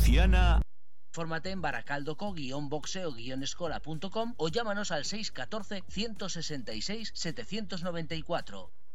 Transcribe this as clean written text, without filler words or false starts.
Valenciana. Fórmate en baracaldoco-boxeo-escola.com o llámanos al 614 166 794.